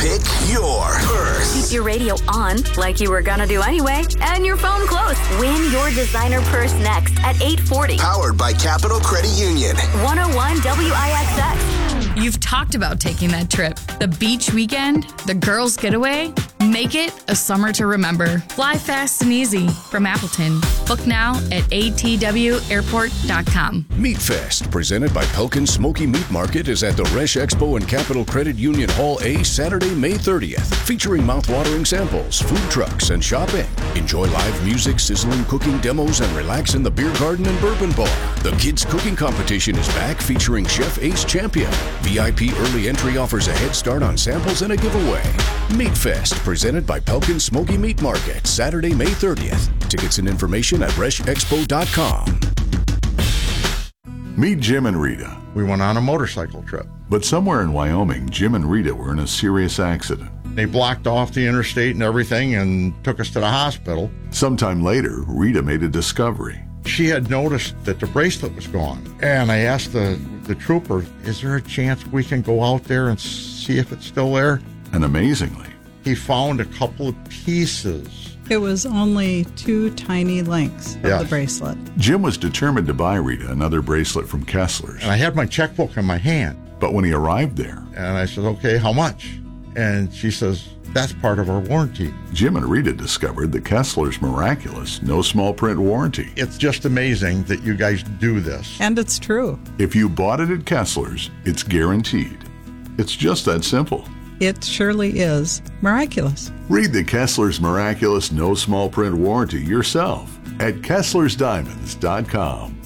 Pick your purse. Keep your radio on, like you were gonna do anyway, and your phone close. Win your designer purse next at 8:40. Powered by Capital Credit Union. 101 WIXX. You've talked about taking that trip. The beach weekend, the girls' getaway. Make it a summer to remember. Fly fast and easy from Appleton. Book now at atwairport.com. Meat Fest, presented by Pelkin Smoky Meat Market, is at the Resch Expo and Capital Credit Union Hall A, Saturday, May 30th. Featuring mouth-watering samples, food trucks, and shopping. Enjoy live music, sizzling cooking demos, and relax in the beer garden and bourbon bar. The kids' cooking competition is back, featuring Chef Ace Champion. VIP early entry offers a head start on samples and a giveaway. Meat Fest, presented by Pelkin Smoky Meat Market, Saturday, May 30th. Tickets and information at reschexpo.com. Meet Jim and Rita. We went on a motorcycle trip. But somewhere in Wyoming, Jim and Rita were in a serious accident. They blocked off the interstate and everything and took us to the hospital. Sometime later, Rita made a discovery. She had noticed that the bracelet was gone. And I asked the trooper, is there a chance we can go out there and see if it's still there? And amazingly, he found a couple of pieces. It was only 2 tiny links of the bracelet. Jim was determined to buy Rita another bracelet from Kessler's. And I had my checkbook in my hand. But when he arrived there, and I said, okay, how much? And she says, that's part of our warranty. Jim and Rita discovered the Kessler's miraculous no small print warranty. It's just amazing that you guys do this. And it's true. If you bought it at Kessler's, it's guaranteed. It's just that simple. It surely is miraculous. Read the Kessler's miraculous no small print warranty yourself at Kessler'sDiamonds.com.